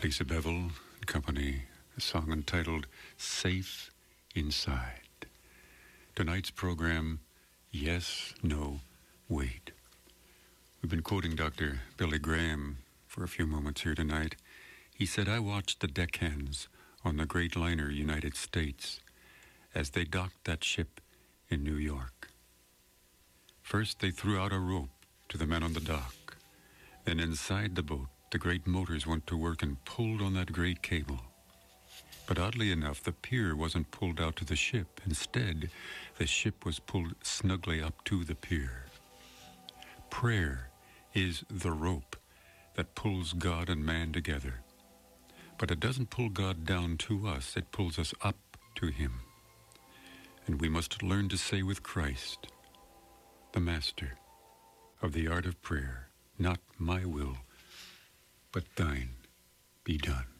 Lisa Bevel and Company, a song entitled Safe Inside. Tonight's program, Yes, No, Wait. We've been quoting Dr. Billy Graham for a few moments here tonight. He said, I watched the deckhands on the great liner United States as they docked that ship in New York. First, they threw out a rope to the men on the dock. Then inside the boat, the great motors went to work and pulled on that great cable. But oddly enough, the pier wasn't pulled out to the ship. Instead, the ship was pulled snugly up to the pier. Prayer is the rope that pulls God and man together. But it doesn't pull God down to us, it pulls us up to Him. And we must learn to say with Christ, the Master of the art of prayer, not my will, but thine be done.